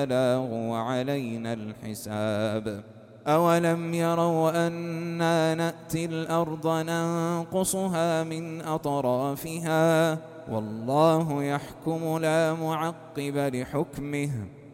البلاغ وعلينا الحساب. أولم يروا أنا نأتي الأرض ننقصها من أطرافها والله يحكم لا معقب لحكمه